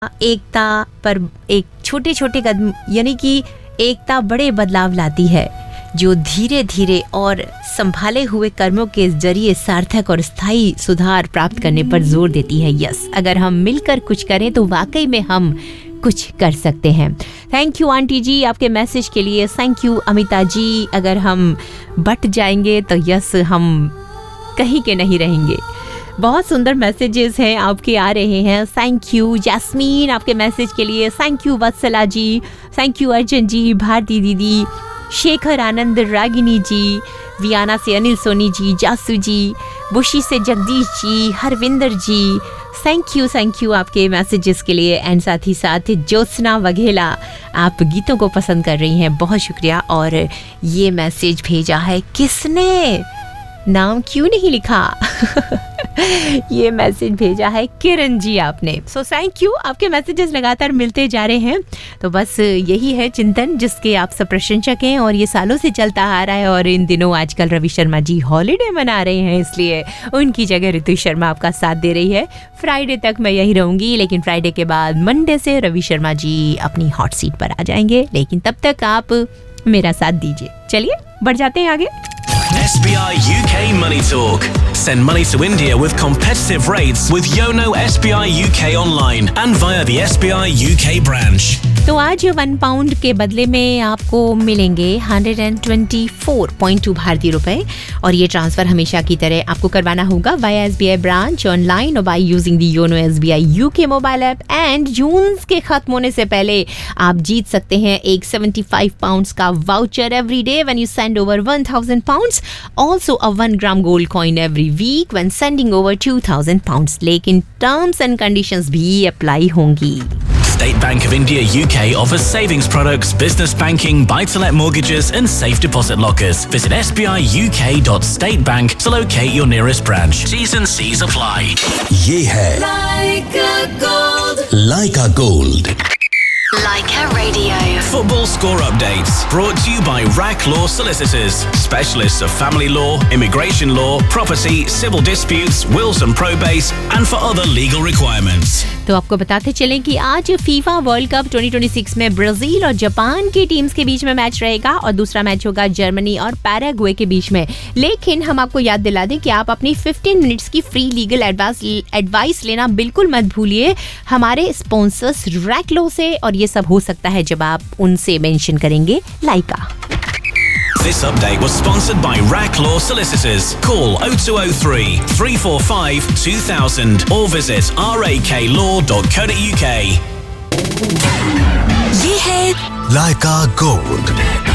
एकता पर एक छोटे छोटे कदम यानी कि एकता बड़े बदलाव लाती है, जो धीरे धीरे और संभाले हुए कर्मों के जरिए सार्थक और स्थायी सुधार प्राप्त करने पर जोर देती है। यस, अगर हम मिलकर कुछ करें तो वाकई में हम कुछ कर सकते हैं। थैंक यू आंटी जी आपके मैसेज के लिए। थैंक यू अमिता जी। अगर हम बट जाएंगे तो यस, हम कहीं के नहीं रहेंगे। बहुत सुंदर मैसेजेस हैं आपके आ रहे हैं। थैंक यू जैस्मीन आपके मैसेज के लिए। Thank you Vatsala ji. Thank you Arjun जी, भारती दीदी, शेखर आनंद, रागिनी जी, वियाना से अनिल सोनी जी, जासू जी, बुशी से जगदीश जी, हरविंदर जी। थैंक यू आपके मैसेजेस के लिए। एंड साथ ही साथ ज्योत्सना वघेला आप गीतों को पसंद कर रही हैं, बहुत शुक्रिया। और ये मैसेज भेजा है किसने, नाम क्यों नहीं लिखा ये मैसेज भेजा है किरण जी आपने। सो थैंक यू, आपके मैसेजेस लगातार मिलते जा रहे हैं। तो बस यही है चिंतन जिसके आप सब प्रशंसक हैं और ये सालों से चलता आ रहा है। और इन दिनों आजकल रवि शर्मा जी हॉलीडे मना रहे हैं, इसलिए उनकी जगह ऋतु शर्मा आपका साथ दे रही है। फ्राइडे तक मैं यही रहूंगी, लेकिन फ्राइडे के बाद मंडे से रवि शर्मा जी अपनी हॉट सीट पर आ जाएंगे। लेकिन तब तक आप मेरा साथ दीजिए। चलिए बढ़ जाते हैं आगे। SBI UK Money Talk. Send money to India with competitive rates with Yono SBI UK online and via the SBI UK branch. तो आज 1 पाउंड के बदले में आपको मिलेंगे 124.2 भारतीय रुपए। और ये ट्रांसफर हमेशा की तरह आपको करवाना होगा वाया SBI ब्रांच, ऑनलाइन और by using the YONO SBI UK mobile app. And June के खत्म होने से पहले आप जीत सकते हैं एक 75 पाउंड्स का voucher every day when you send over 1000 pounds. Also a 1 gram gold coin every week when sending over 2000 pounds. लेकिन टर्म्स एंड कंडीशंस भी अप्लाई होंगी। State Bank of India UK offers savings products, business banking, buy-to-let mortgages and safe deposit lockers. Visit sbiuk.statebank to locate your nearest branch. T's and C's apply. ये है Leica Gold. Leica Radio. Football score updates brought to you by RAC Law Solicitors, specialists of family law, immigration law, property, civil disputes, wills and probates, and for other legal requirements. तो आपको बताते चलें कि आज FIFA world cup 2026 में Brazil और Japan की teams के बीच में मैच रहेगा और दूसरा मैच होगा जर्मनी और पैराग्वे के बीच में। लेकिन हम आपको याद दिला दें कि आप अपनी 15 मिनट्स की फ्री लीगल एडवाइस लेना बिल्कुल मत भूलिए हमारे स्पॉन्सर्स रैक लॉ से। और ये सब हो सकता है जब आप उनसे मेंशन करेंगे लाइका। This update was sponsored by RAC Law Solicitors. Call 0203 345 2000 or visit raklaw.co.uk. ये है Leica Gold.